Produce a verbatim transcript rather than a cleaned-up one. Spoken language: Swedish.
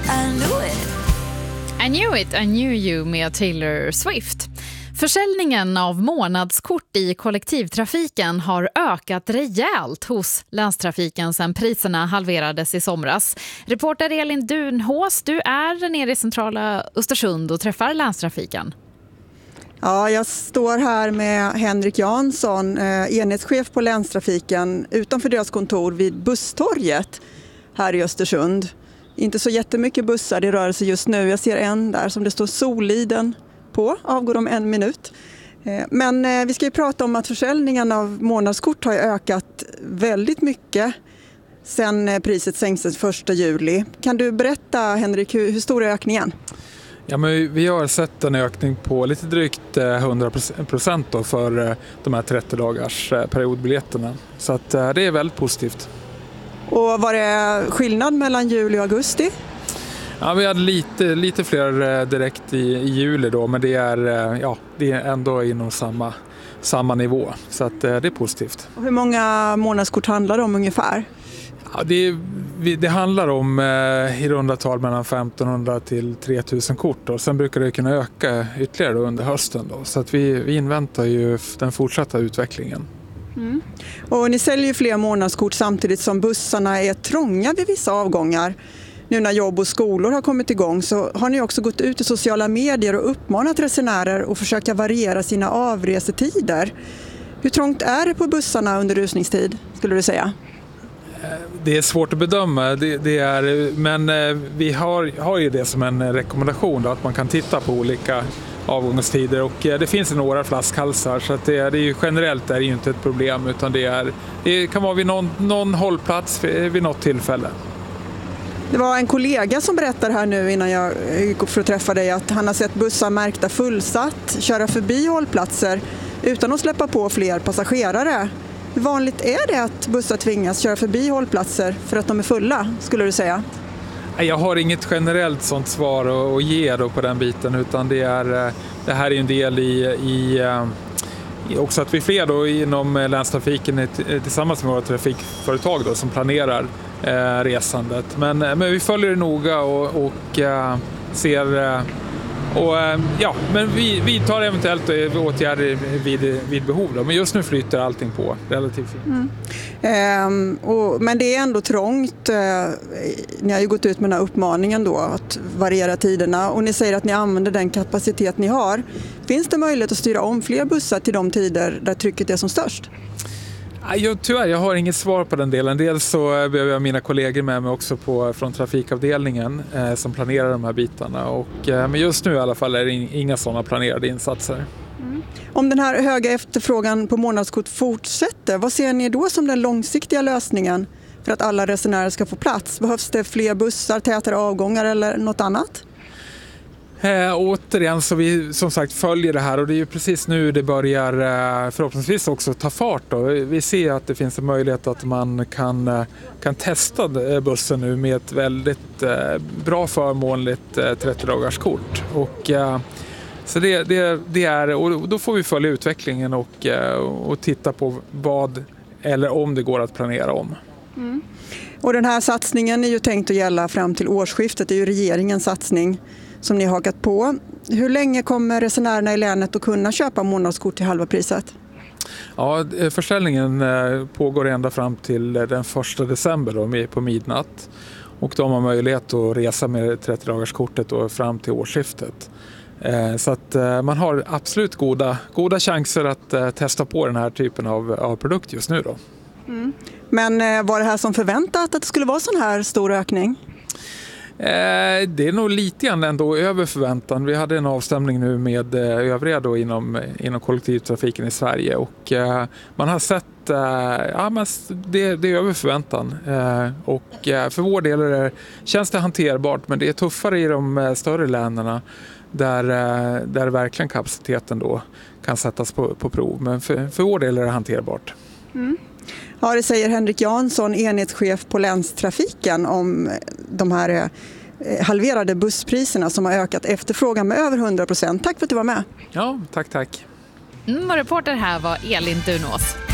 I knew it. I knew it, I knew you med Taylor Swift. Försäljningen av månadskort i kollektivtrafiken har ökat rejält hos länstrafiken sedan priserna halverades i somras. Reporter Elin Dunhås, du är nere i centrala Östersund och träffar länstrafiken. Ja, jag står här med Henrik Jansson, eh, enhetschef på länstrafiken utanför deras kontor vid Busstorget här i Östersund. Inte så jättemycket bussar i rörelse just nu. Jag ser en där som det står Soliden på, avgår om en minut. Men vi ska ju prata om att försäljningen av månadskort har ökat väldigt mycket sedan priset sänktes första juli. Kan du berätta, Henrik, hur, hur stor är ökningen? Ja, men vi har sett en ökning på lite drygt hundra procent då för de här trettio dagars periodbiljetterna. Så att det är väldigt positivt. Och var det skillnad mellan juli och augusti? Ja, vi hade lite, lite fler direkt i, i juli då, men det är, ja, det är ändå inom samma, samma nivå. Så att det är positivt. Och hur många månadskort handlar det om ungefär? Ja, det, det handlar om eh, i runda tal mellan femtonhundra till tre tusen kort. Och sen brukar det kunna öka ytterligare då under hösten. Då. Så att vi, vi inväntar ju den fortsatta utvecklingen. Mm. Och ni säljer ju fler månadskort samtidigt som bussarna är trånga vid vissa avgångar. Nu när jobb och skolor har kommit igång så har ni också gått ut i sociala medier och uppmanat resenärer att försöka variera sina avresetider. Hur trångt är det på bussarna under rusningstid, skulle du säga? Det är svårt att bedöma, det, det är, men vi har, har ju det som en rekommendation då, att man kan titta på olika avgångstider och det finns några flaskhalsar så att det, det är ju, generellt är det ju inte ett problem utan det, är, det kan vara vid någon, någon hållplats vid något tillfälle. Det var en kollega som berättade här nu innan jag gick upp för att träffa dig att han har sett bussar märkta fullsatt köra förbi hållplatser utan att släppa på fler passagerare. Hur vanligt är det att bussar tvingas köra förbi hållplatser för att de är fulla, skulle du säga? Jag har inget generellt sånt svar att ge då på den biten utan det, är, det här är en del i, i också att vi fler då inom länstrafiken tillsammans med våra trafikföretag då, som planerar eh, resandet. Men, men vi följer det noga och, och eh, ser eh, och, eh, ja, men vi, vi tar eventuellt åtgärder vid, vid behov då. Men just nu flyter allting på relativt fint. Mm. Ehm, och, men det är ändå trångt. Eh, ni har ju gått ut med den här uppmaningen då att variera tiderna och ni säger att ni använder den kapacitet ni har. Finns det möjlighet att styra om fler bussar till de tider där trycket är som störst? Jag, tyvärr, jag har inget svar på den delen. Dels så behöver jag mina kollegor med mig också på, från trafikavdelningen eh, som planerar de här bitarna. Och, eh, men just nu i alla fall är det inga sådana planerade insatser. Mm. Om den här höga efterfrågan på månadskort fortsätter, vad ser ni då som den långsiktiga lösningen för att alla resenärer ska få plats? Behövs det fler bussar, tätare avgångar eller något annat? Eh, återigen så vi som sagt följer det här och det är ju precis nu det börjar eh, förhoppningsvis också ta fart då. Vi ser att det finns en möjlighet att man kan, eh, kan testa bussen nu med ett väldigt eh, bra förmånligt eh, trettio dagars kort och eh, så det, det, det är och då får vi följa utvecklingen och, eh, och titta på vad eller om det går att planera om. Mm. Och den här satsningen är ju tänkt att gälla fram till årsskiftet, det är ju regeringens satsning som ni har hakat på. Hur länge kommer resenärerna i länet att kunna köpa månadskort till halva priset? Ja, försäljningen pågår ända fram till den första december då, på midnatt. Och de har möjlighet att resa med trettio dagars kortet då, fram till årsskiftet. Så att man har absolut goda, goda chanser att testa på den här typen av, av produkt just nu då. Mm. Men var det här som förväntat att det skulle vara sån här stor ökning? Det är nog lite grann ändå över förväntan. Vi hade en avstämning nu med övriga då inom, inom kollektivtrafiken i Sverige och man har sett ja, men det, det är över förväntan. Och för vår del är det, känns det hanterbart men det är tuffare i de större länen där, där verkligen kapaciteten då kan sättas på, på prov. Men för, för vår del är det hanterbart. Mm. Ja, det säger Henrik Jansson, enhetschef på länstrafiken om de här halverade busspriserna som har ökat efterfrågan med över hundra procent. Tack för att du var med. Ja, tack tack. Mm, och reporter här var Elin Dunås.